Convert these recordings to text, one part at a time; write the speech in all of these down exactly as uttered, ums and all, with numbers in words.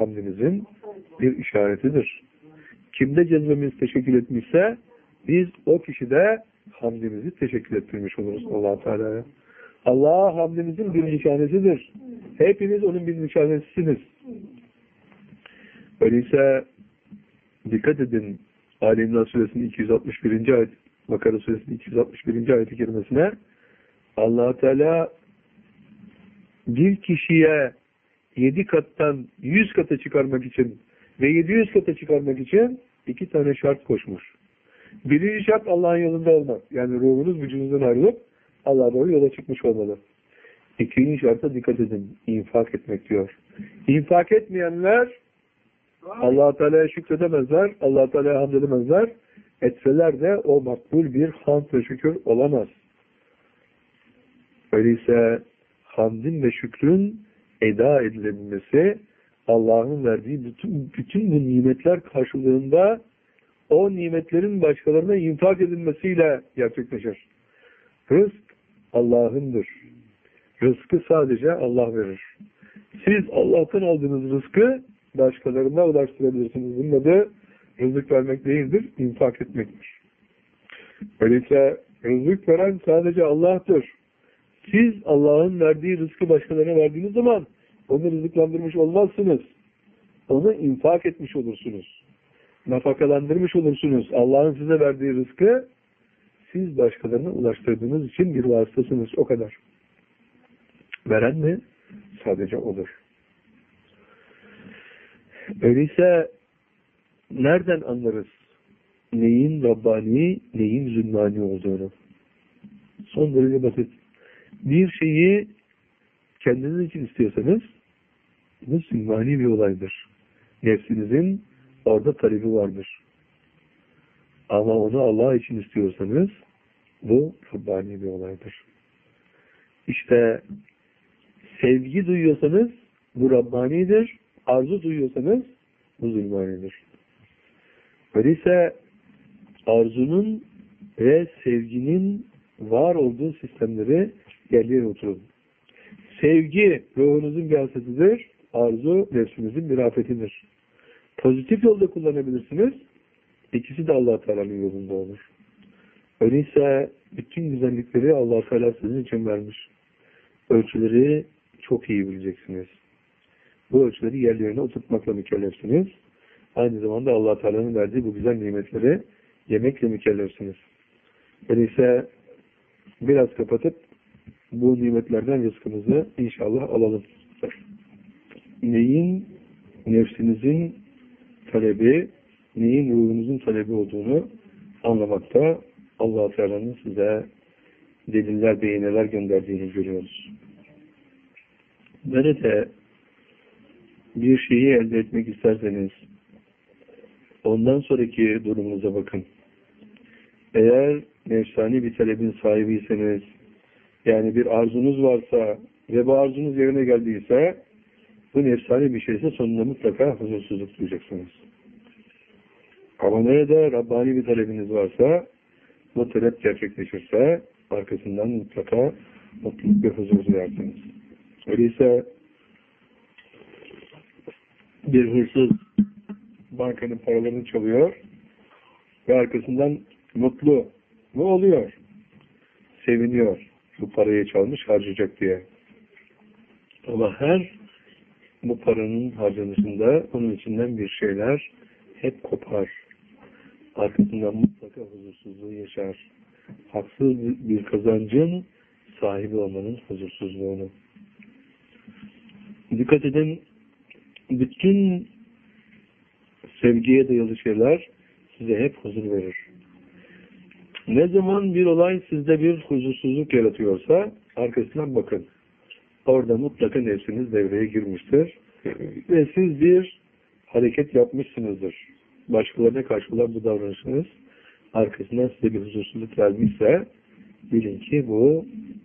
hamdimizin bir işaretidir. Kimde cezbemiz teşekkür etmişse biz o kişide hamdimizi teşekkür ettirmiş oluruz Allah-u Teala'ya. Allah hamdimizin bir nişanesidir. Hepiniz onun bir nişanesisiniz. Öyleyse dikkat edin Ali İmran Suresinin iki yüz altmış birinci ayet, Bakara Suresinin iki yüz altmış birinci ayet-i kerimesine Allah-u Teala bir kişiye yedi kattan yüz kata çıkarmak için ve yedi yüz kata çıkarmak için iki tane şart koşmuş. Birinci şart Allah'ın yolunda olmak. Yani ruhunuz vücudunuzdan ayrılıp Allah'a doğru yola çıkmış olmalı. İkinci şarta dikkat edin. İnfak etmek diyor. İnfak etmeyenler Allah-u Teala'ya şükredemezler. Allah-u Teala'ya hamd edemezler. Etseler de o makbul bir hamd ve şükür olamaz. Öyleyse hamdin ve şükrün eda edilebilmesi Allah'ın verdiği bütün, bütün bu nimetler karşılığında o nimetlerin başkalarına infak edilmesiyle gerçekleşir. Rızk Allah'ındır. Rızkı sadece Allah verir. Siz Allah'tan aldığınız rızkı başkalarına ulaştırabilirsiniz. Bunun adı rızık vermek değildir, infak etmektir. Öyleyse rızık veren sadece Allah'tır. Siz Allah'ın verdiği rızkı başkalarına verdiğiniz zaman onu rızıklandırmış olmazsınız. Onu infak etmiş olursunuz. Nafakalandırmış olursunuz. Allah'ın size verdiği rızkı siz başkalarına ulaştırdığınız için bir vasıtasınız. O kadar. Veren mi? Sadece odur. Öyleyse nereden anlarız neyin Rabbani, neyin zülmani olduğunu? Son derece basit. Bir şeyi kendiniz için istiyorsanız bu zülmani bir olaydır. Nefsinizin orada talebi vardır. Ama onu Allah için istiyorsanız bu Rabbani bir olaydır. İşte sevgi duyuyorsanız bu Rabbani'dir. Arzu duyuyorsanız bu zülmanidir. Öyleyse arzunun ve sevginin var olduğu sistemleri yerlere oturun. Sevgi ruhunuzun bir hasretidir. Arzu nefsinizin bir afetidir. Pozitif yolda kullanabilirsiniz. İkisi de Allah-u Teala'nın yolunda olur. Öyleyse bütün güzellikleri Allah-u Teala sizin için vermiş. Ölçüleri çok iyi bileceksiniz. Bu ölçüleri yerlerine oturtmakla mükellefsiniz. Aynı zamanda Allah-u Teala'nın verdiği bu güzel nimetleri yemekle mükellefsiniz. Öyleyse biraz kapatıp bu nimetlerden rızkımızı inşallah alalım. Neyin nefsinizin talebi, neyin ruhunuzun talebi olduğunu anlamakta Allah-u Teala'nın size deliller, beyineler gönderdiğini görüyoruz. Nerede bir şeyi elde etmek isterseniz ondan sonraki durumunuza bakın. Eğer nefsani bir talebin sahibiyseniz, yani bir arzunuz varsa ve bu arzunuz yerine geldiyse, bu nefsani bir şeyse sonunda mutlaka huzursuzluk duyacaksınız. Ama nerede Rabbani bir talebiniz varsa, bu talep gerçekleşirse arkasından mutlaka mutluluk ve huzur duyarsınız. Öyleyse bir hırsız bankanın paralarını çalıyor ve arkasından mutlu mu oluyor? Seviniyor. Bu parayı çalmış, harcayacak diye. Ama her bu paranın harcanışında onun içinden bir şeyler hep kopar. Arkasından mutlaka huzursuzluğu yaşar. Haksız bir kazancın sahibi olmanın huzursuzluğunu. Dikkat edin, bütün sevgiye dayalı şeyler size hep huzur verir. Ne zaman bir olay sizde bir huzursuzluk yaratıyorsa arkasından bakın. Orada mutlaka nefsiniz devreye girmiştir. Ve siz bir hareket yapmışsınızdır. Başkalarına karşı olan bu davranışınız arkasından size bir huzursuzluk vermişse bilin ki bu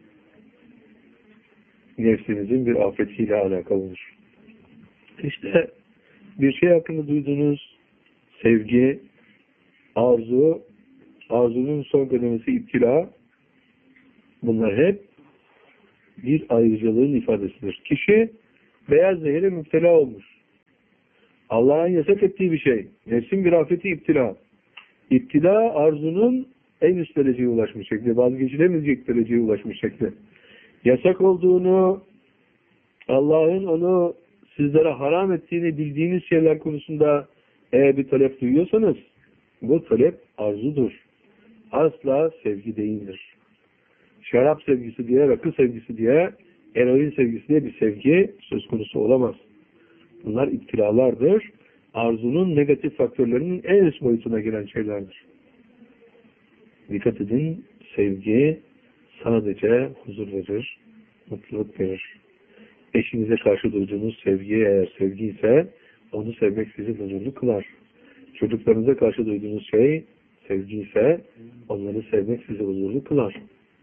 nefsinizin bir afetiyle alakalıdır. İşte bir şey hakkında duyduğunuz sevgi, arzu, arzunun son kademesi iptila, bunlar hep bir ayrıcalığın ifadesidir. Kişi beyaz zehire müptela olmuş. Allah'ın yasak ettiği bir şey. Nefsin bir afeti iptila. İptila arzunun en üst dereceye ulaşmış şekli. Vazgeçilemeyecek dereceye ulaşmış şekli. Yasak olduğunu, Allah'ın onu sizlere haram ettiğini bildiğiniz şeyler konusunda eğer bir talep duyuyorsanız, bu talep arzudur. Asla sevgi değildir. Şarap sevgisi diye, rakı sevgisi diye, eroin sevgisi diye bir sevgi söz konusu olamaz. Bunlar iptilalardır. Arzunun negatif faktörlerinin en üst boyutuna giren şeylerdir. Dikkat edin, sevgi sadece huzur verir, mutluluk verir. Eşinize karşı duyduğunuz sevgi eğer sevgi ise onu sevmek sizi huzurlu kılar. Çocuklarınıza karşı duyduğunuz şey sevgi ise onları sevmek sizi huzurlu kılar.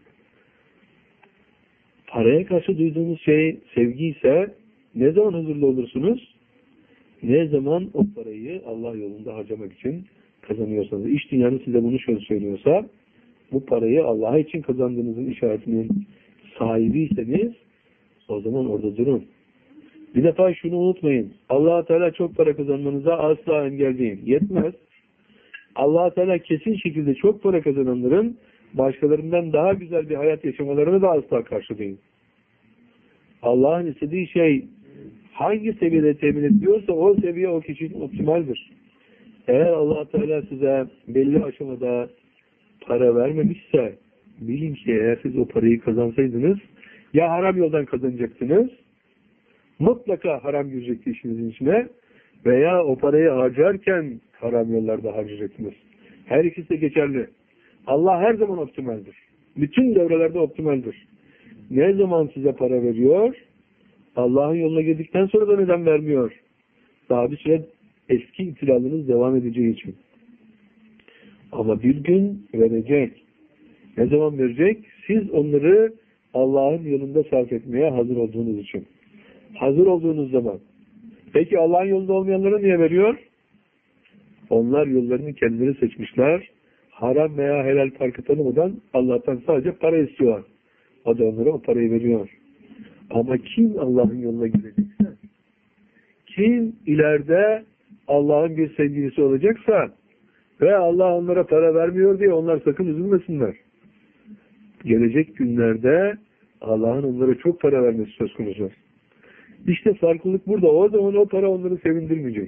Paraya karşı duyduğunuz şey sevgi ise ne zaman huzurlu olursunuz? Ne zaman o parayı Allah yolunda harcamak için kazanıyorsanız. İş dünyanın size bunu şöyle söylüyorsa, bu parayı Allah için kazandığınızın işaretinin sahibiyseniz o zaman orada durun. Bir defa şunu unutmayın. Allah Teala çok para kazanmanıza asla engel değil. Yetmez. Allah Teala kesin şekilde çok para kazananların başkalarından daha güzel bir hayat yaşamalarını da asla karşılayın. Allah'ın istediği şey hangi seviyede temin ediyorsa o seviye o kişinin optimaldir. Eğer Allah Teala size belli aşamada para vermemişse bilin ki eğer siz o parayı kazansaydınız ya haram yoldan kazanacaksınız, mutlaka haram girecekti işinizin içine veya o parayı harcarken haram yollarda harcayacaksınız. Her ikisi de geçerli. Allah her zaman optimaldir. Bütün devrelerde optimaldir. Ne zaman size para veriyor? Allah'ın yoluna girdikten sonra da neden vermiyor? Daha bir süre eski itilalınız devam edeceği için. Ama bir gün verecek. Ne zaman verecek? Siz onları Allah'ın yolunda sarf etmeye hazır olduğunuz için. Hazır olduğunuz zaman. Peki Allah'ın yolunda olmayanlara niye veriyor? Onlar yollarını kendileri seçmişler. Haram veya helal farkı tanımadan Allah'tan sadece para istiyorlar. O da onlara o parayı veriyor. Ama kim Allah'ın yoluna girecekse, kim ileride Allah'ın bir sevgilisi olacaksa ve Allah onlara para vermiyor diye onlar sakın üzülmesinler. Gelecek günlerde Allah'ın onlara çok para vermesi söz konusu. İşte farklılık burada. O zaman o para onları sevindirmeyecek.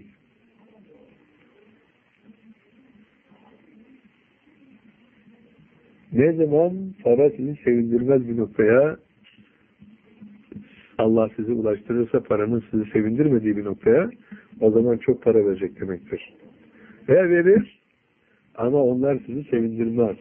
Ne zaman para sizi sevindirmez bir noktaya, Allah sizi ulaştırırsa paranın sizi sevindirmediği bir noktaya, o zaman çok para verecek demektir. Ve verir ama onlar sizi sevindirmez.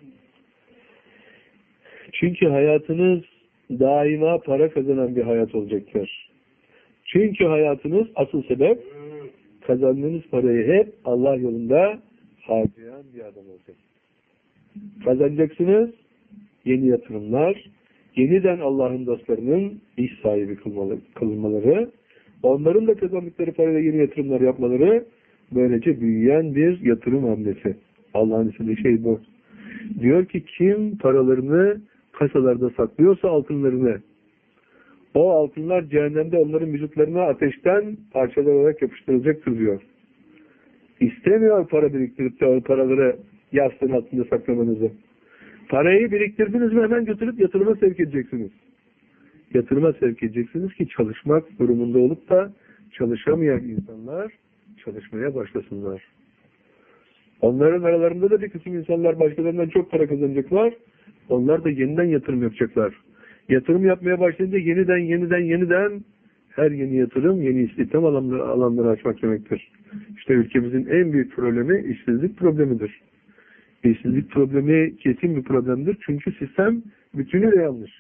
Çünkü hayatınız daima para kazanan bir hayat olacaktır. Çünkü hayatınız asıl sebep kazandığınız parayı hep Allah yolunda harcayan bir adam olacak. Kazanacaksınız yeni yatırımlar, yeniden Allah'ın dostlarının iş sahibi kılmaları, onların da kazandıkları parayla yeni yatırımlar yapmaları, böylece büyüyen bir yatırım hamlesi. Allah'ın istediği şey bu. Diyor ki kim paralarını kasalarda saklıyorsa altınlarını, o altınlar cehennemde onların vücutlarına ateşten parçalar olarak yapıştırılacaktır diyor. İstemiyor para biriktirip de o paraları yastığın altında saklamanızı. Parayı biriktirdiniz mi hemen götürüp yatırıma sevk edeceksiniz. Yatırıma sevk edeceksiniz ki çalışmak durumunda olup da çalışamayan insanlar çalışmaya başlasınlar. Onların aralarında da bir kısım insanlar başkalarından çok para kazanacaklar. Onlar da yeniden yatırım yapacaklar. Yatırım yapmaya başlayınca yeniden yeniden yeniden her yeni yatırım yeni istihdam alanları, alanları açmak demektir. İşte ülkemizin en büyük problemi işsizlik problemidir. İşsizlik problemi kesin bir problemdir. Çünkü sistem bütünüyle yanlış.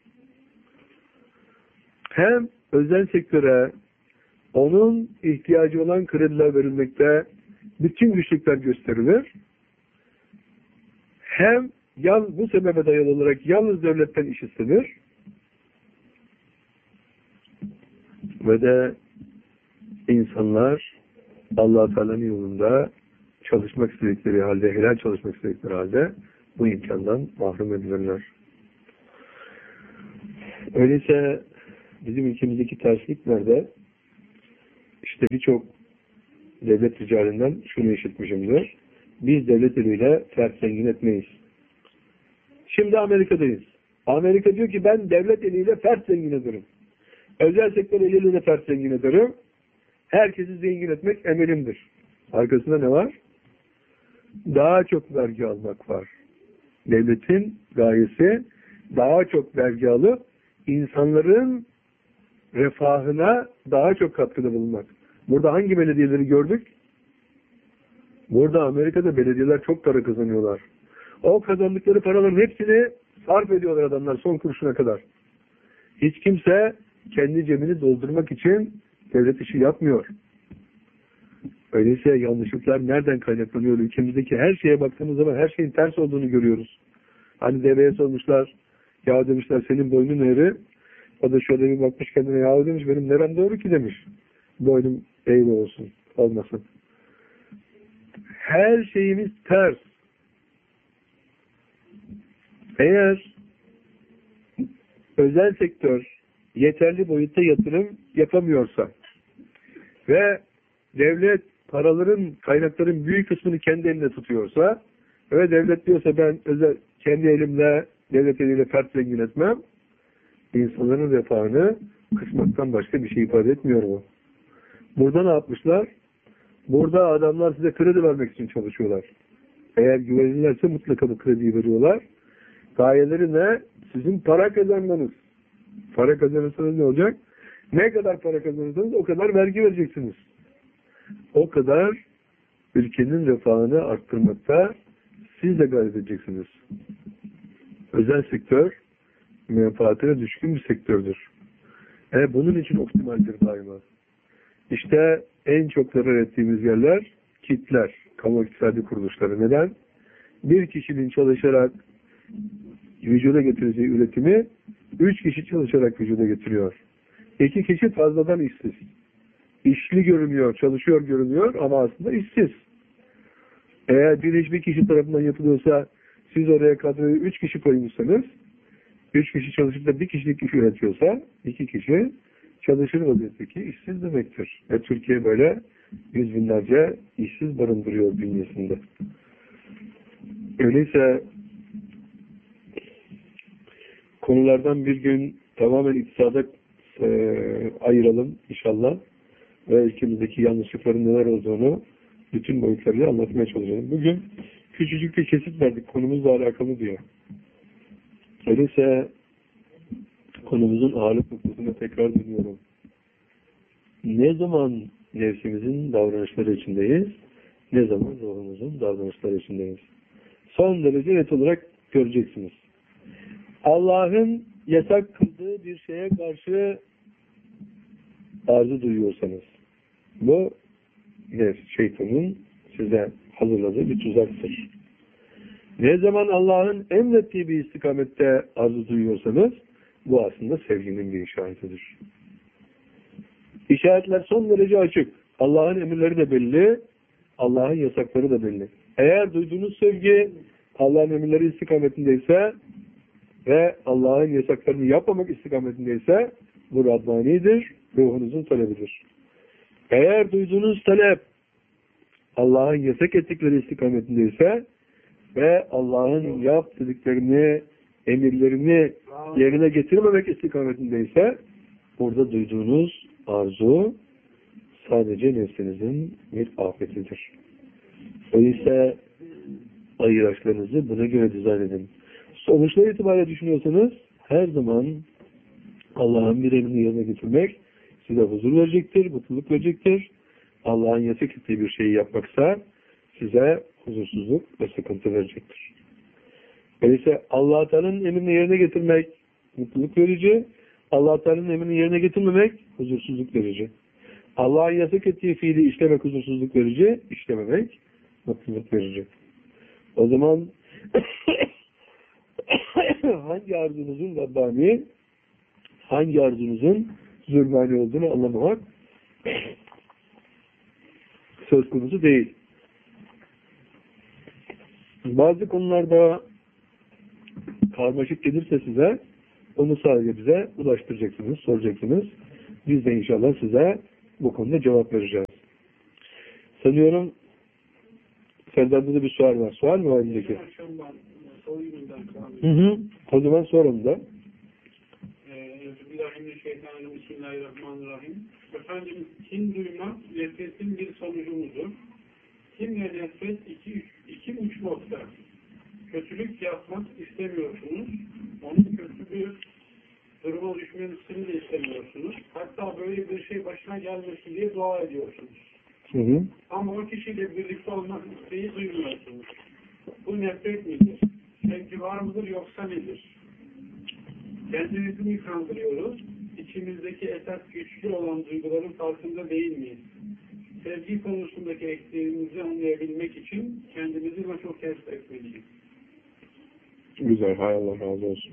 Hem özel sektöre onun ihtiyacı olan krediler verilmekte bütün güçlükler gösterilir. Hem yan, bu sebebe dayalı olarak yalnız devletten iş istenir. Ve de insanlar Allah-u Teala'nın yolunda çalışmak istedikleri halde, helal çalışmak istedikleri halde bu imkandan mahrum edilirler. Öyleyse bizim ülkemizdeki terslik nerede? İşte birçok devlet ricalinden şunu işitmişimdir. Biz devlet eliyle fert zengin etmeyiz. Şimdi Amerika'dayız. Amerika diyor ki ben devlet eliyle fert zengin ederim. Özel sektör eliyle de fert zengin ederim. Herkesi zengin etmek emelimdir. Arkasında ne var? Daha çok vergi almak var. Devletin gayesi daha çok vergi alıp insanların refahına daha çok katkıda bulunmak. Burada hangi belediyeleri gördük? Burada Amerika'da belediyeler çok para kazanıyorlar. O kazandıkları paraların hepsini sarf ediyorlar adamlar son kuruşuna kadar. Hiç kimse kendi cebini doldurmak için devlet işi yapmıyor. Öyleyse yanlışlıklar nereden kaynaklanıyor? Ülkemizdeki her şeye baktığımız zaman her şeyin ters olduğunu görüyoruz. Hani deveye sormuşlar, ya demişler senin boynun eğri. O da şöyle bir bakmış kendine, ya demiş benim nerem doğru ki demiş. Boynum eğri olsun, olmasın. Her şeyimiz ters. Eğer özel sektör yeterli boyutta yatırım yapamıyorsa ve devlet paraların, kaynakların büyük kısmını kendi elinde tutuyorsa ve devlet diyorsa ben özel kendi elimle, devlet eliyle fert zengin etmem, insanların refahını kısmaktan başka bir şey ifade etmiyor bu. Burada ne yapmışlar? Burada adamlar size kredi vermek için çalışıyorlar. Eğer güvenilirse mutlaka bu krediyi veriyorlar. Gayeleri ne? Sizin para kazanmanız. Para kazanırsanız ne olacak? Ne kadar para kazanırsanız o kadar vergi vereceksiniz. O kadar ülkenin refahını arttırmakta siz de gayret edeceksiniz. Özel sektör menfaatine düşkün bir sektördür. E bunun için optimaldir daima. İşte en çok zarar ettiğimiz yerler kitler, kamu iktisadi kuruluşları. Neden? Bir kişinin çalışarak vücuda getireceği üretimi üç kişi çalışarak vücuda getiriyor. İki kişi fazladan işsiz. İşli görünüyor, çalışıyor görünüyor ama aslında işsiz. Eğer bir iş bir kişi tarafından yapılıyorsa siz oraya kadroyu üç kişi koymuşsanız üç kişi çalışıp da bir kişilik iş üretiyorsa iki kişi çalışır vaziyetteki işsiz demektir. Ve Türkiye böyle yüz binlerce işsiz barındırıyor bünyesinde. Öyleyse konulardan bir gün tamamen iktisada e, ayıralım inşallah ve ülkemizdeki yanlışlıkların neler olduğunu bütün boyutlarıyla anlatmaya çalışalım. Bugün küçücük bir kesit verdik konumuzla alakalı diyor. Öyleyse konumuzun ağırlık noktasına tekrar dönüyorum. Ne zaman nefsimizin davranışları içindeyiz, ne zaman ruhumuzun davranışları içindeyiz. Son derece net olarak göreceksiniz. Allah'ın yasak kıldığı bir şeye karşı arzu duyuyorsanız, bu nefs, şeytanın size hazırladığı bir tuzaktır. Ne zaman Allah'ın emrettiği bir istikamette arzu duyuyorsanız, bu aslında sevginin bir işaretidir. İşaretler son derece açık. Allah'ın emirleri de belli, Allah'ın yasakları da belli. Eğer duyduğunuz sevgi Allah'ın emirleri istikametindeyse ve Allah'ın yasaklarını yapmamak istikametindeyse bu Rabbani'dir, ruhunuzun talebidir. Eğer duyduğunuz talep Allah'ın yasak ettikleri istikametindeyse ve Allah'ın yap dediklerini, emirlerini yerine getirmemek istikametindeyse burada duyduğunuz arzu sadece nefsinizin bir afetidir. Öyleyse ayıraçlarınızı buna göre dizayn edin. Sonuçlar itibariyle düşünüyorsanız her zaman Allah'ın bir emrini yerine getirmek size huzur verecektir, mutluluk verecektir. Allah'ın yasak ettiği bir şeyi yapmaksa size huzursuzluk ve sıkıntı verecektir. Öyleyse Allah Teala'nın emrini yerine getirmek mutluluk verici, Allah Teala'nın emrini yerine getirmemek huzursuzluk verici. Allah'ın yasak ettiği fiili işlemek huzursuzluk verici, işlememek mutluluk verici. O zaman hangi arzunuzun Rabbani, hangi arzunuzun zulmani olduğunu anlamamak söz konusu değil. Bazı konularda karmaşık gelirse size, onu sadece bize ulaştıracaksınız, soracaksınız. Biz de inşallah size bu konuda cevap vereceğiz. Sanıyorum Serdar'da da bir sual var. Sual mı var elindeki? Hı hı. O zaman sor onu da. Bismillahirrahmanirrahim. Efendim, kin duymak nefretin bir sonucu mudur? Kin ve nefret iki, iki uç nokta. Kötülük yapmak istemiyorsunuz. Onun kötü bir duruma düşmesini de istemiyorsunuz. Hatta böyle bir şey başına gelmesin diye dua ediyorsunuz. Hı hı. Ama o kişiyle birlikte olmak isteği duymuyorsunuz. Bu nefret midir? Sevgi var mıdır yoksa nedir? Kendimizi mi kandırıyoruz? İçimizdeki esas güçlü olan duyguların farkında değil miyiz? Sevgi konusundaki eksiğimizi anlayabilmek için kendimizi nasıl keşfetmeliyiz? Güzel, hay Allah razı olsun.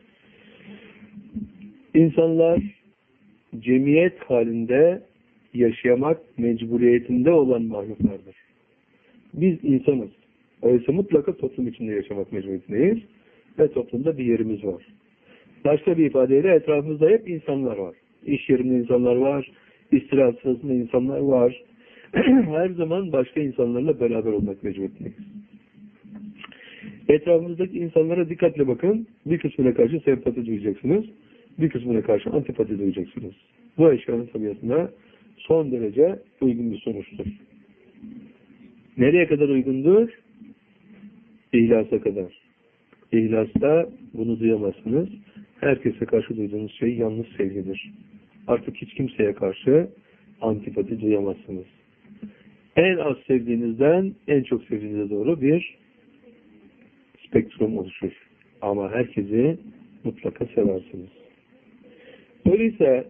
İnsanlar cemiyet halinde yaşamak mecburiyetinde olan mahluklardır. Biz insanız. Oysa mutlaka toplum içinde yaşamak mecburiyetindeyiz ve toplumda bir yerimiz var. Başka bir ifadeyle etrafımızda hep insanlar var. İş yerinde insanlar var, istirahat sırasında insanlar var. Her zaman başka insanlarla beraber olmak mecburiyetindeyiz. Etrafımızdaki insanlara dikkatle bakın. Bir kısmına karşı sempati duyacaksınız. Bir kısmına karşı antipati duyacaksınız. Bu eşyanın tabiatına son derece uygun bir sonuçtur. Nereye kadar uygundur? İhlasa kadar. İhlasta bunu duyamazsınız. Herkese karşı duyduğunuz şey yalnız sevgidir. Artık hiç kimseye karşı antipati duyamazsınız. En az sevdiğinizden en çok sevdiğinize doğru bir spektrum oluşur. Ama herkesi mutlaka seversiniz. Öyleyse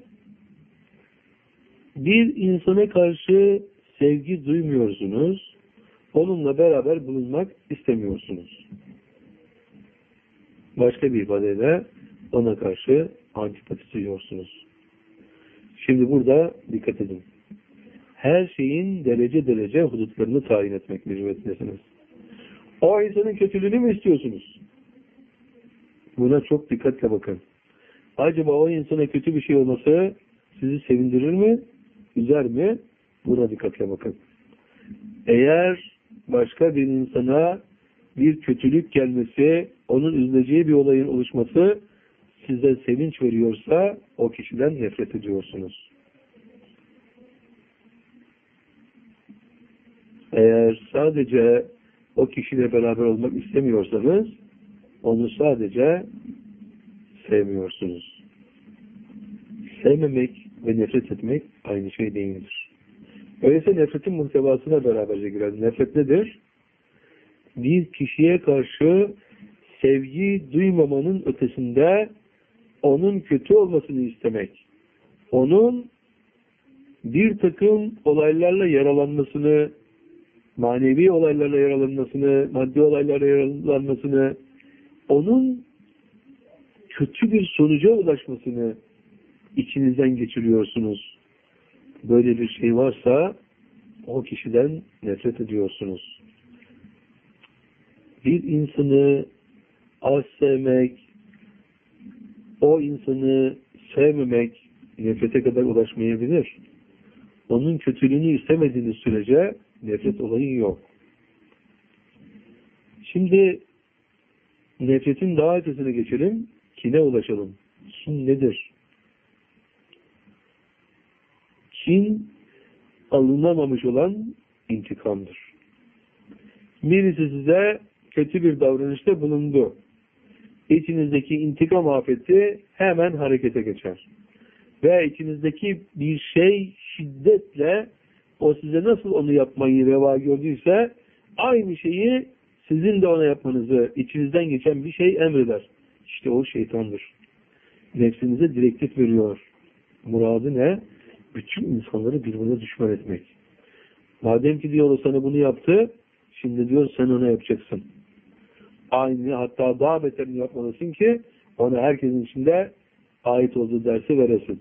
bir insana karşı sevgi duymuyorsunuz, onunla beraber bulunmak istemiyorsunuz. Başka bir ifadeyle ona karşı antipati duyuyorsunuz. Şimdi burada dikkat edin. Her şeyin derece derece hudutlarını tayin etmek mecburiyetindesiniz. O insanın kötülüğünü mü istiyorsunuz? Buna çok dikkatle bakın. Acaba o insana kötü bir şey olması sizi sevindirir mi? Üzer mi? Buna dikkatle bakın. Eğer başka bir insana bir kötülük gelmesi, onun üzüleceği bir olayın oluşması size sevinç veriyorsa o kişiden nefret ediyorsunuz. Eğer sadece o kişiyle beraber olmak istemiyorsanız onu sadece sevmiyorsunuz. Sevmemek ve nefret etmek aynı şey değildir. Öyleyse nefretin muhtevasına beraberce girer. Nefret nedir? Bir kişiye karşı sevgi duymamanın ötesinde onun kötü olmasını istemek, onun bir takım olaylarla yaralanmasını, manevi olaylarla yaralanmasını, maddi olaylarla yaralanmasını, onun kötü bir sonuca ulaşmasını içinizden geçiriyorsunuz. Böyle bir şey varsa o kişiden nefret ediyorsunuz. Bir insanı az sevmek, o insanı sevmemek nefrete kadar ulaşmayabilir. Onun kötülüğünü istemediğiniz sürece nefret olayı yok. Şimdi nefretin daha ötesine geçelim, kine ulaşalım. Kin nedir? Kin alınamamış olan intikamdır. Birisi size kötü bir davranışta bulundu. İçinizdeki intikam afeti hemen harekete geçer. Ve içinizdeki bir şey şiddetle o size nasıl onu yapmayı reva gördüyse aynı şeyi sizin de ona yapmanızı içinizden geçen bir şey emreder. İşte o şeytandır. Nefsinize direktif veriyor. Muradı ne? Bütün insanları birbirine düşman etmek. Madem ki diyor o sana bunu yaptı, şimdi diyor sen ona yapacaksın. Aynı, hatta daha beterini yapmalısın ki ona herkesin içinde ait olduğu dersi veresin.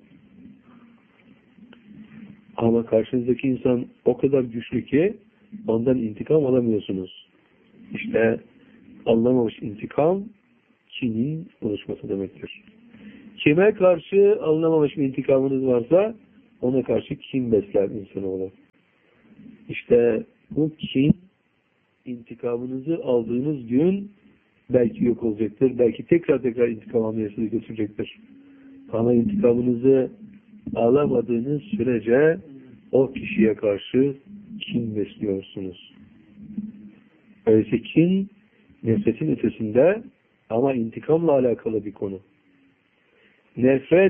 Ama karşınızdaki insan o kadar güçlü ki ondan intikam alamıyorsunuz. İşte alınamamış intikam kinin oluşması demektir. Kime karşı alınamamış bir intikamınız varsa ona karşı kin besler insanı olur. İşte bu kin intikamınızı aldığınız gün belki yok olacaktır. Belki tekrar tekrar intikam ameliyatını götürecektir. Ama intikamınızı alamadığınız sürece o kişiye karşı kin besliyorsunuz. Öyleyse kin nefretin ötesinde ama intikamla alakalı bir konu. Nefret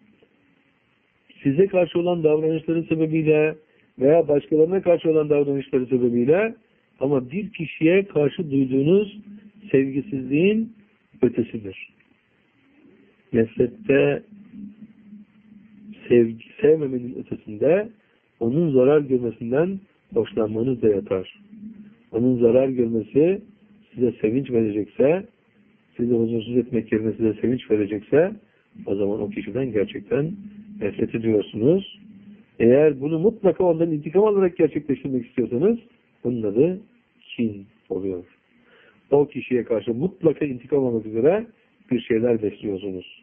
size karşı olan davranışların sebebiyle veya başkalarına karşı olan davranışları sebebiyle ama bir kişiye karşı duyduğunuz sevgisizliğin ötesidir. Nefrette sevgi, sevmemenin ötesinde onun zarar görmesinden hoşlanmanız da yatar. Onun zarar görmesi size sevinç verecekse, sizi huzursuz etmek yerine size sevinç verecekse, o zaman o kişiden gerçekten nefret ediyorsunuz. Eğer bunu mutlaka ondan intikam alarak gerçekleştirmek istiyorsanız, bunun adı kin oluyor. O kişiye karşı mutlaka intikam almak üzere bir şeyler besliyorsunuz.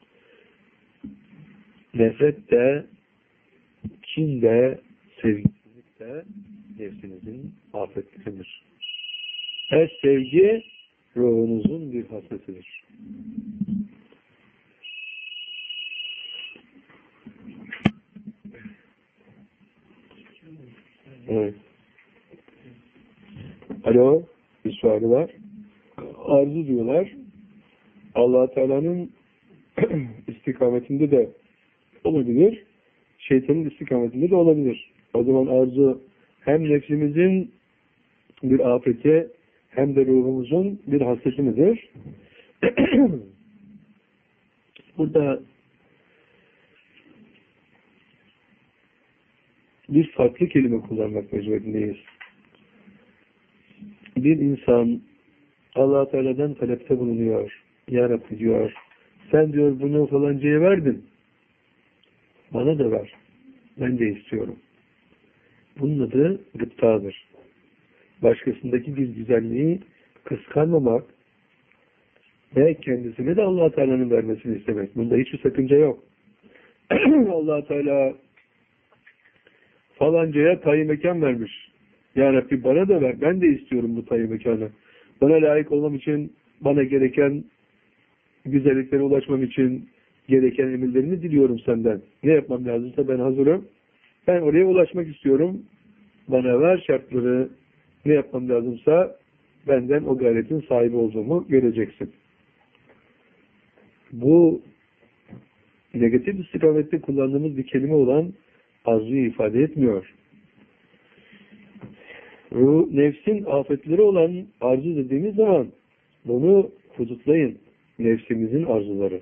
Nefret de, kin de, sevgisizlik de nefsinizin afetleridir. Her sevgi ruhunuzun bir hasretidir. Evet. Alo, bir suali var. Arzu diyorlar. Allah Teala'nın istikametinde de olabilir, şeytanın istikametinde de olabilir. O zaman arzu hem nefsimizin bir afeti hem de ruhumuzun bir hasreti midir? Burada bir farklı kelime kullanmak mecburiyetindeyiz. Bir insan Allah Teala'dan talepte bulunuyor. Ya Rabbi diyor, sen diyor bunu falancaya verdin. Bana da ver. Ben de istiyorum. Bunun adı gıptadır. Başkasındaki bir güzelliği kıskanmamak ve kendisine de Allah Teala'nın vermesini istemek. Bunda hiçbir sakınca yok. Allah Teala falancaya tayin mekan vermiş. Ya Rabbi bana da ver. Ben de istiyorum bu tayin mekanı. Bana layık olmam için, bana gereken güzelliklere ulaşmam için gereken emirlerini diliyorum senden. Ne yapmam lazımsa ben hazırım. Ben oraya ulaşmak istiyorum. Bana ver şartları. Ne yapmam lazımsa benden o gayretin sahibi olduğumu göreceksin. Bu negatif istikamette kullandığımız bir kelime olan arzuyu ifade etmiyor. Ruh, nefsin afetleri olan arzu dediğimiz zaman bunu hudutlayın. Nefsimizin arzuları.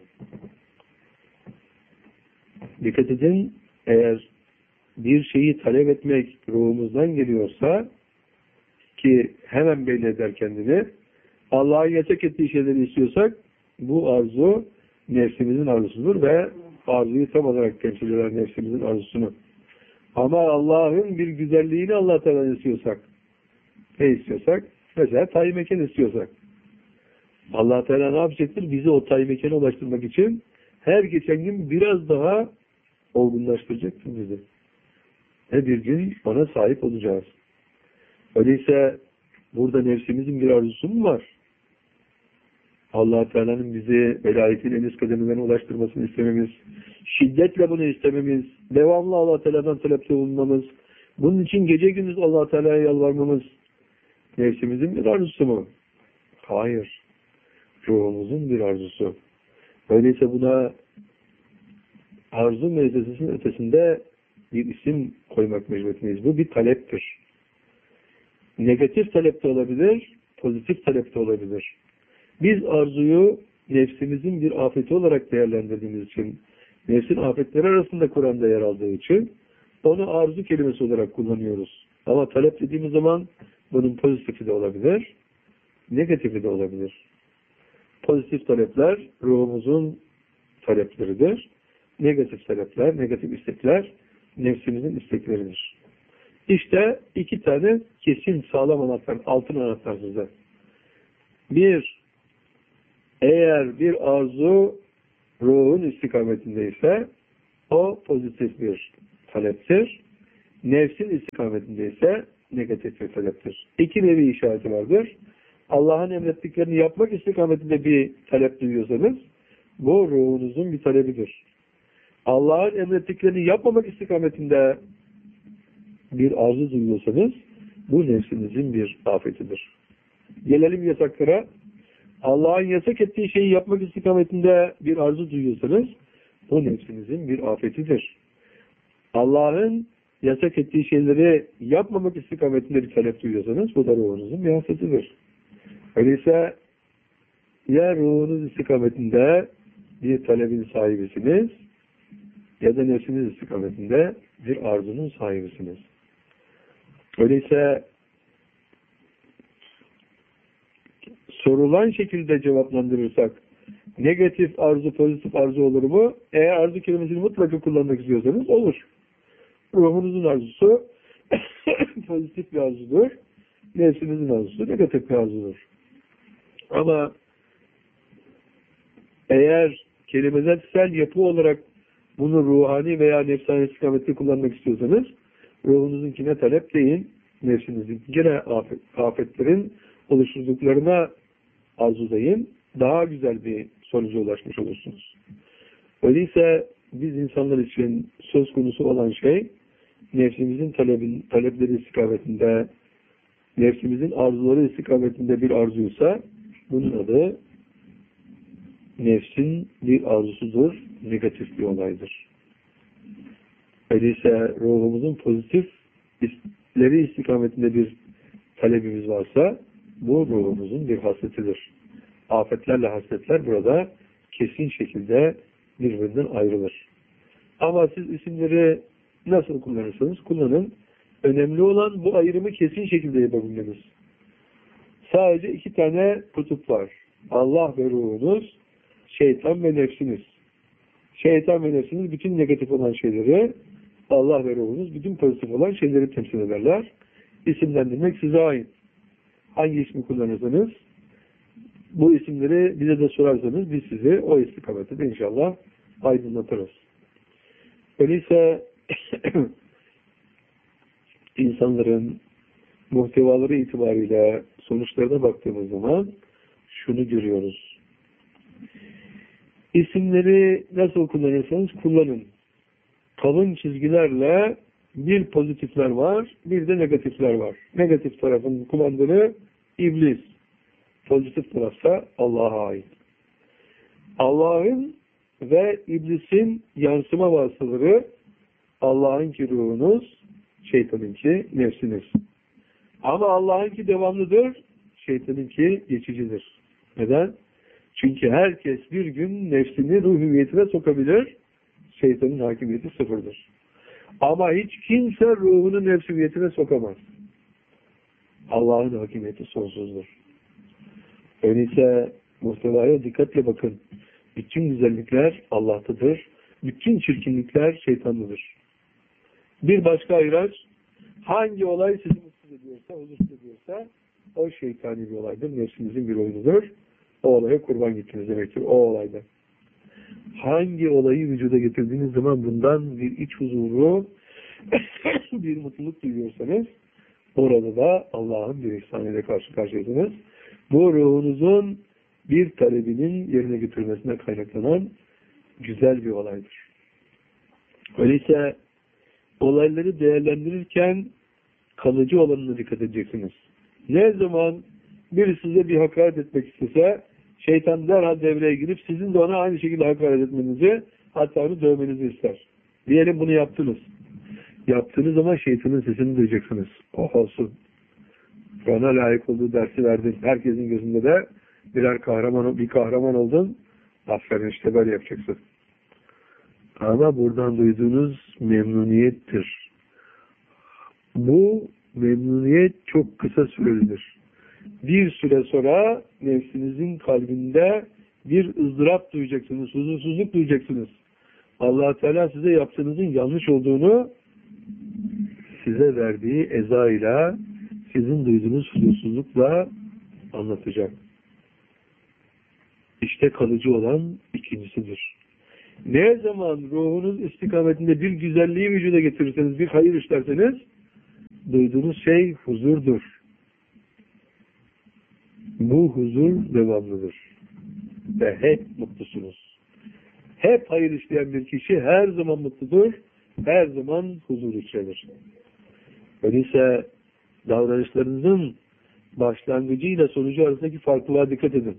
Dikkat edin, eğer bir şeyi talep etmek ruhumuzdan geliyorsa ki hemen belli eder kendini, Allah'ın yasak ettiği şeyleri istiyorsak bu arzu nefsimizin arzusudur ve arzuyu tam olarak temsil eder nefsimizin arzusunu. Ama Allah'ın bir güzelliğini Allah Teala istiyorsak, ne istiyorsak? Mesela tayin mekan istiyorsak. Allah Teala ne yapacaktır? Bizi o tayin mekana ulaştırmak için her geçen gün biraz daha olgunlaştıracaktır bizi. Ve bir gün ona sahip olacağız. Öyleyse burada nefsimizin bir arzusu mu var? Allah Teala'nın bizi velayetin en üst kademelerine ulaştırmasını istememiz, şiddetle bunu istememiz, devamlı Allah Teala'dan talepte bulunmamız, bunun için gece gündüz Allah Teala'ya yalvarmamız nefsimizin bir arzusu mu? Hayır. Ruhumuzun bir arzusu. Öyleyse buna arzu meclisinin ötesinde bir isim koymak mecburiyetindeyiz. Bu bir taleptir. Negatif talep de olabilir, pozitif talep de olabilir. Biz arzuyu nefsimizin bir afeti olarak değerlendirdiğimiz için, nefsin afetleri arasında Kur'an'da yer aldığı için onu arzu kelimesi olarak kullanıyoruz. Ama talep dediğimiz zaman bunun pozitifi de olabilir, negatifi de olabilir. Pozitif talepler ruhumuzun talepleridir. Negatif talepler, negatif istekler nefsimizin istekleridir. İşte iki tane kesin sağlam anahtar, altın anahtar size. Bir, eğer bir arzu ruhun istikametindeyse o pozitif bir taleptir. nefsin istikametinde ise negatif bir taleptir. İki nevi işareti vardır. Allah'ın emrettiklerini yapmak istikametinde bir talep duyuyorsanız, bu ruhunuzun bir talebidir. Allah'ın emrettiklerini yapmamak istikametinde bir arzu duyuyorsanız, bu nefsinizin bir afetidir. Gelelim yasaklara. Allah'ın yasak ettiği şeyi yapmak istikametinde bir arzu duyuyorsanız, bu nefsinizin bir afetidir. Allah'ın yasak ettiği şeyleri yapmamak istikametinde bir talep duyuyorsanız, bu da ruhunuzun bir afetidir. Öyleyse ya ruhunuz istikametinde bir talebin sahibisiniz, ya da nefsiniz istikametinde bir arzunun sahibisiniz. Öyleyse sorulan şekilde cevaplandırırsak, negatif arzu, pozitif arzu olur mu? Eğer arzu kelimesini mutlaka kullanmak istiyorsanız olur. Ruhunuzun arzusu pozitif bir arzudur. Nefsinizin arzusu negatif bir arzudur. Ama eğer kelimesel yapı olarak bunu ruhani veya nefsani istikametli kullanmak istiyorsanız, ruhunuzunkine talep değil, nefsinizin gene afet, afetlerin oluşturduklarına arzudayın, daha güzel bir sonuca ulaşmış olursunuz. Öyleyse biz insanlar için söz konusu olan şey, nefsimizin talebin, talepleri istikametinde, nefsimizin arzuları istikametinde bir arzuysa, bunun adı nefsin bir arzusudur, negatif bir olaydır. Öyleyse ruhumuzun pozitifleri istikametinde bir talebimiz varsa, bu ruhumuzun bir hasretidir. Afetlerle hasretler burada kesin şekilde birbirinden ayrılır. Ama siz isimleri nasıl kullanırsanız kullanın. Önemli olan bu ayrımı kesin şekilde yapabilmeniz. Sadece iki tane kutup var. Allah ve ruhunuz, şeytan ve nefsiniz. Şeytan ve nefsiniz bütün negatif olan şeyleri, Allah ve ruhunuz bütün pozitif olan şeyleri temsil ederler. İsimlendirmek size ait. Hangi ismi kullanırsanız, bu isimleri bize de sorarsanız biz sizi o istikamette de inşallah aydınlatırız. Öyleyse insanların muhtevaları itibariyle sonuçlarına baktığımız zaman şunu görüyoruz. İsimleri nasıl kullanırsanız kullanın. Kalın çizgilerle bir pozitifler var, bir de negatifler var. Negatif tarafın kumandanı iblis. Pozitif tarafsa Allah'a ait. Allah'ın ve iblisin yansıma vasıtaları, Allah'ınki ruhunuz, şeytanınki nefsiniz. Ama Allah'ınki devamlıdır, şeytanınki geçicidir. Neden? Çünkü herkes bir gün nefsini ruh hüviyetine sokabilir, şeytanın hakimiyeti sıfırdır. Ama hiç kimse ruhunu nefs hüviyetine sokamaz. Allah'ın hakimiyeti sonsuzdur. Öyleyse muhtevaya dikkatle bakın. Bütün güzellikler Allah'tadır. Bütün çirkinlikler şeytanlıdır. Bir başka ayraç, hangi olay sizi mutsuz ediyorsa, huzursuz ediyorsa, o şeytani bir olaydır. Nefsinizin bir oyunudur. O olaya kurban gittiniz demektir. O olayda. Hangi olayı vücuda getirdiğiniz zaman bundan bir iç huzuru, bir mutluluk duyuyorsanız, orada da Allah'ın bir ihsanıyla karşı karşıyasınız. Bu ruhunuzun bir talebinin yerine getirmesine kaynaklanan güzel bir olaydır. Öyleyse olayları değerlendirirken kalıcı olanına dikkat edeceksiniz. Ne zaman biri size bir hakaret etmek istese, şeytan derhal devreye girip sizin de ona aynı şekilde hakaret etmenizi, hatta onu dövmenizi ister. Diyelim bunu yaptınız. Yaptığınız zaman şeytanın sesini duyacaksınız. Oh olsun. Bana layık olduğu dersi verdin. Herkesin gözünde de birer kahraman, bir kahraman oldun. Aferin, işte böyle yapacaksın. Ama buradan duyduğunuz memnuniyettir. Bu memnuniyet çok kısa sürelidir. Bir süre sonra nefsinizin kalbinde bir ızdırap duyacaksınız, huzursuzluk duyacaksınız. Allah Teala size yaptığınızın yanlış olduğunu size verdiği eza ile, sizin duyduğunuz huzursuzlukla anlatacak. İşte kalıcı olan ikincisidir. Ne zaman ruhunuz istikametinde bir güzelliği vücuda getirirseniz, bir hayır işlerseniz, duyduğunuz şey huzurdur. Bu huzur devamlıdır. Ve hep mutlusunuz. Hep hayır işleyen bir kişi her zaman mutludur, her zaman huzur içerir. Öyleyse davranışlarınızın başlangıcıyla sonucu arasındaki farklılığa dikkat edin.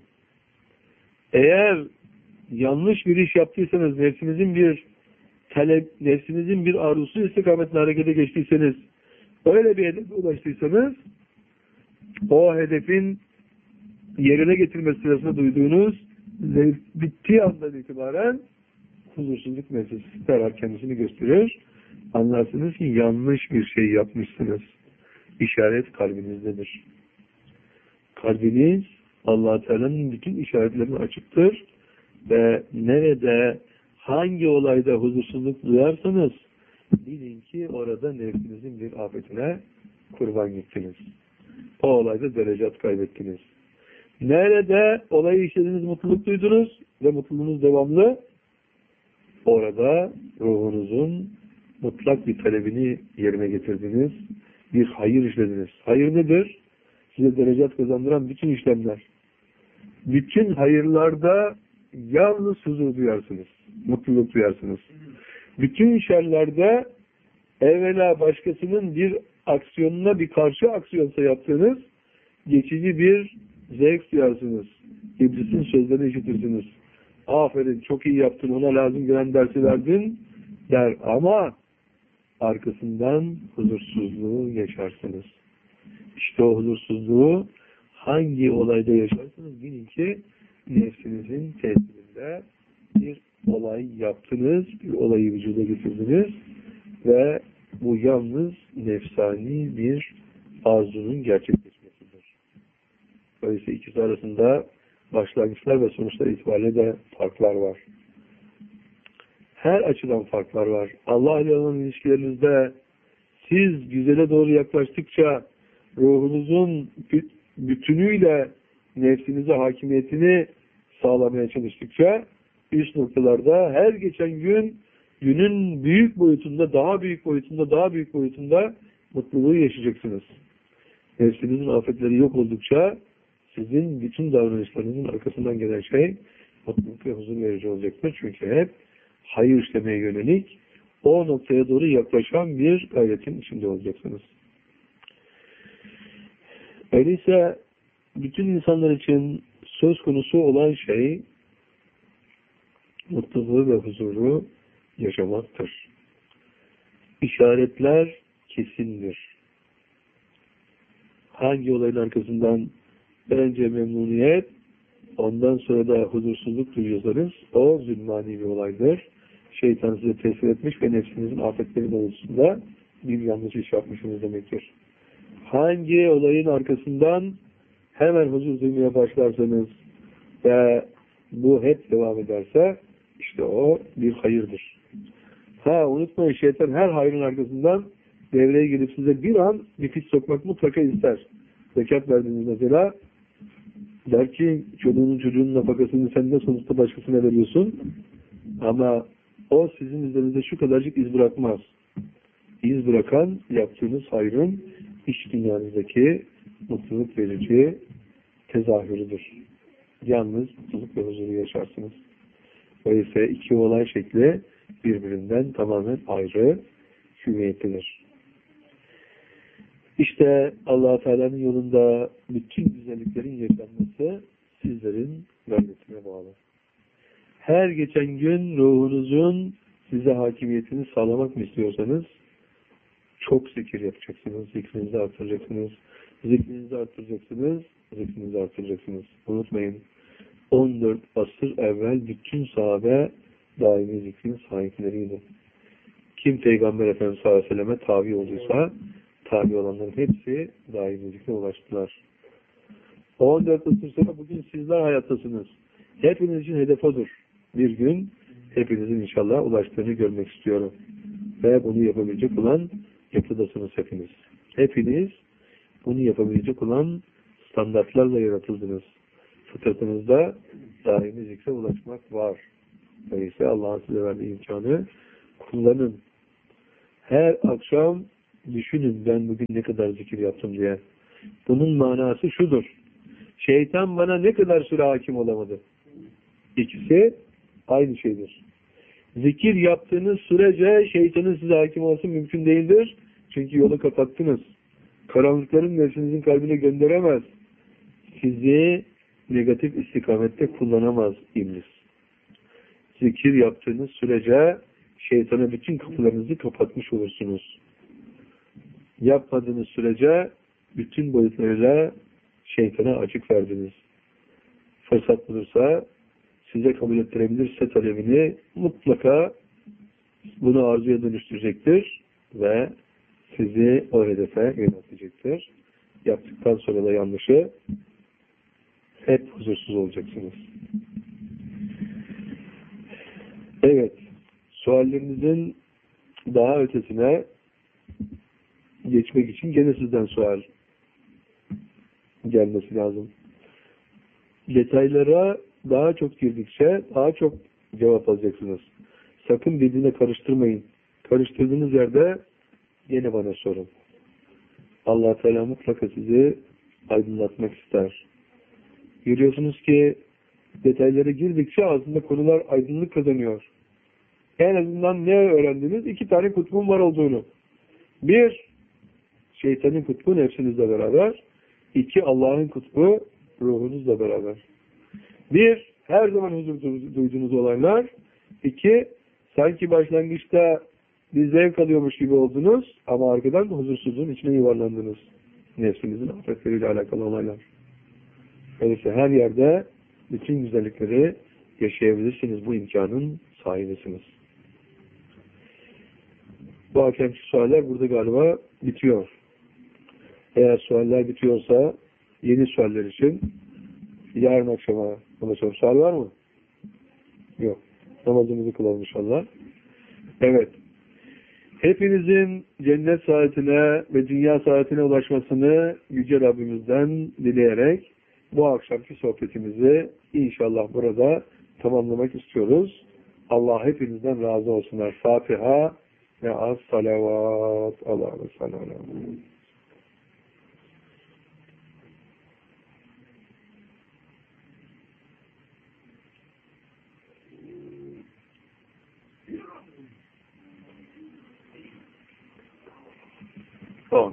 Eğer yanlış bir iş yaptıysanız, nefsinizin bir talep, nefsinizin bir arzusu istikametine harekete geçtiyseniz, öyle bir hedefe ulaştıysanız, o hedefin yerine getirme sırasında duyduğunuz zevk bittiği andan itibaren huzursuzluk meselesi derhal kendisini gösterir. Anlarsınız ki yanlış bir şey yapmışsınız. İşaret kalbinizdedir. Kalbiniz Allah-u Teala'nın bütün işaretlerini açıktır ve nerede, hangi olayda huzursuzluk duyarsanız bilin ki orada nefsinizin bir afetine kurban gittiniz. O olayda derecat kaybettiniz. Nerede olayı işlediniz, mutluluk duydunuz ve mutluluğunuz devamlı, orada ruhunuzun mutlak bir talebini yerine getirdiniz. Bir hayır işlediniz. Hayır nedir? Size derecat kazandıran bütün işlemler. Bütün hayırlarda yalnız huzur duyarsınız. Mutluluk duyarsınız. Bütün şerlerde evvela başkasının bir aksiyonuna bir karşı aksiyonsa yaptığınız geçici bir zevk duyarsınız. İblisin sözlerini işitirsiniz. Aferin, çok iyi yaptın, ona lazım gelen dersi verdin der ama arkasından huzursuzluğu yaşarsınız. İşte o huzursuzluğu hangi olayda yaşarsanız bilin ki nefsinizin tesirinde bir olay yaptınız, bir olayı vücuda getirdiniz ve bu yalnız nefsani bir arzunun gerçekleşmesidir. Öyleyse ikisi arasında başlangıçlar ve sonuçlar itibariyle de farklar var. Her açıdan farklar var. Allah ile olan ilişkilerinizde siz güzele doğru yaklaştıkça ruhunuzun bütünüyle nefsinize hakimiyetini sağlamaya çalıştıkça üst noktalarda her geçen gün günün büyük boyutunda, daha büyük boyutunda, daha büyük boyutunda mutluluğu yaşayacaksınız. Nefsinizin afetleri yok oldukça sizin bütün davranışlarınızın arkasından gelen şey mutluluk ve huzur verici olacaktır. Çünkü hep hayır işlemeye yönelik o noktaya doğru yaklaşan bir gayretin içinde olacaksınız. Öyleyse bütün insanlar için söz konusu olan şey mutluluğu ve huzuru yaşamaktır. İşaretler kesindir. Hangi olayın arkasından önce memnuniyet, ondan sonra da huzursuzluk duyuyorsanız o zulmani bir olaydır. Şeytan size tesir etmiş ve nefsinizin afetleri doğrultusunda bir yanlış iş yapmışsınız demektir. Hangi olayın arkasından hemen huzur duymaya başlarsanız ve bu hep devam ederse işte o bir hayırdır. Ha unutmayın, şeytan her hayrın arkasından devreye girip size bir an bir fit sokmak mutlaka ister. Zekat verdiniz mesela, der ki çocuğunun çocuğunun nafakasını sen de sonuçta başkasına veriyorsun ama o sizin üzerinizde şu kadarcık iz bırakmaz. İz bırakan yaptığınız hayrın iç dünyanızdaki mutluluk verici tezahürüdür. Yalnız mutluluk ve huzuru yaşarsınız. Öyleyse iki olay şekli birbirinden tamamen ayrı hüviyetlidir. İşte Allah-u Teala'nın yolunda bütün güzelliklerin yaşanması sizlerin gayretine bağlı. Her geçen gün ruhunuzun size hakimiyetini sağlamak mı istiyorsanız çok zikir yapacaksınız, zikrinizi artıracaksınız, zikrinizi artıracaksınız, zikrinizi artıracaksınız. Unutmayın, on dört asır evvel bütün sahabe daimi zikrin sahipleriydi. Kim Peygamber Efendimiz sallallahu aleyhi ve selleme tabi olduysa, tabi olanların hepsi daimi zikre ulaştılar. on dört asır sonra bugün sizler hayattasınız. Hepiniz için hedef odur. Bir gün hepinizin inşallah ulaştığını görmek istiyorum. Ve bunu yapabilecek olan yapıdasınız hepiniz. Hepiniz bunu yapabilecek olan standartlarla yaratıldınız. Fıtratınızda daimi zikre ulaşmak var. Öyleyse Allah'ın size verdiği imkanı kullanın. Her akşam düşünün, ben bugün ne kadar zikir yaptım diye. Bunun manası şudur: şeytan bana ne kadar süre hakim olamadı. İkisi aynı şeydir. Zikir yaptığınız sürece şeytanın size hakim olması mümkün değildir. Çünkü yolu kapattınız. Karanlıkların nefsinizin kalbine gönderemez. Sizi negatif istikamette kullanamaz iblis. Zikir yaptığınız sürece şeytana bütün kapılarınızı kapatmış olursunuz. Yapmadığınız sürece bütün boyutlarıyla şeytana açık verdiniz. Fırsat bulursa, size kabul ettirebilirse talebini mutlaka bunu arzuya dönüştürecektir ve sizi o hedefe yöneltecektir. Yaptıktan sonra da yanlışı hep huzursuz olacaksınız. Evet, suallerinizin daha ötesine geçmek için gene sizden sual gelmesi lazım. Detaylara daha çok girdikçe daha çok cevap alacaksınız. Sakın birbirine karıştırmayın. Karıştırdığınız yerde yine bana sorun. Allah Teala mutlaka sizi aydınlatmak ister. Görüyorsunuz ki detaylara girdikçe aslında konular aydınlık kazanıyor. En azından ne öğrendiniz? İki tane kutbun var olduğunu. Bir, şeytanın kutbu nefsinizle beraber. İki, Allah'ın kutbu ruhunuzla beraber. Bir, her zaman huzur duyduğunuz olaylar. İki, sanki başlangıçta bir zevk alıyormuş gibi oldunuz ama arkadan huzursuzluğun içine yuvarlandınız. Nefsinizin afetleriyle alakalı olaylar. Öyleyse her yerde bütün güzellikleri yaşayabilirsiniz. Bu imkanın sahibisiniz. Bu akşamki sualler burada galiba bitiyor. Eğer sualler bitiyorsa yeni sualler için yarın akşama konuşalım. Sual var mı? Yok. Namazımızı kılalım inşallah. Evet. Hepinizin cennet saadetine ve dünya saadetine ulaşmasını Yüce Rabbimizden dileyerek bu akşamki sohbetimizi inşallah burada tamamlamak istiyoruz. Allah hepinizden razı olsunlar. Fatiha ve as-salavat. Allah'a sallallahu. Tamam.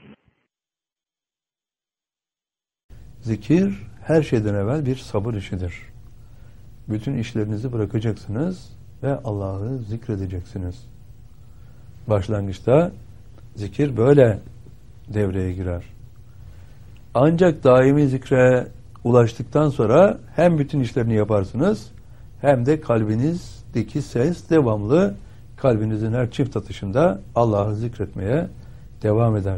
Zikir her şeyden evvel bir sabır işidir. Bütün işlerinizi bırakacaksınız ve Allah'ı zikredeceksiniz. Başlangıçta zikir böyle devreye girer. Ancak daimi zikre ulaştıktan sonra hem bütün işlerini yaparsınız hem de kalbinizdeki ses devamlı kalbinizin her çift atışında Allah'ı zikretmeye devam eder.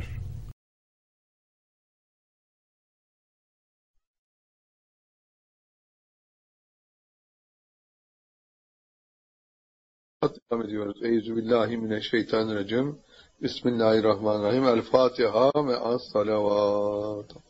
Devam ediyoruz. Euzubillahimineşşeytanirracim. Bismillahirrahmanirrahim. El Fatiha ve as-salavat.